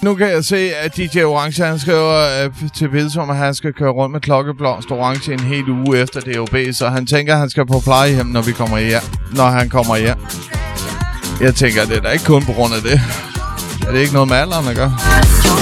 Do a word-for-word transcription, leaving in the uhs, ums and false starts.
Nu kan jeg se, at D J Orange, han skriver øh, til Pilsum, at han skal køre rundt med klokkeblomst orange en hel uge efter D O B, så han tænker, at han skal på plejehjem, når vi kommer hjem, når han kommer hjem. Jeg tænker, det er da ikke kun på grund af det. Er det ikke noget med alderen at gøre?